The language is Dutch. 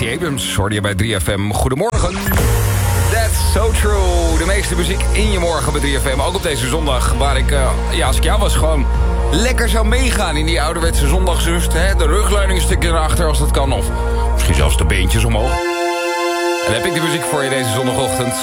Stacey Abrams, hoorde je bij 3FM. Goedemorgen. That's so true. De meeste muziek in je morgen bij 3FM. Ook op deze zondag, waar ik, als ik jou was, gewoon lekker zou meegaan in die ouderwetse zondagsrust. Hè? De rugleuning een stukje naar achter als dat kan. Of misschien zelfs de beentjes omhoog. En dan heb ik de muziek voor je deze zondagochtend.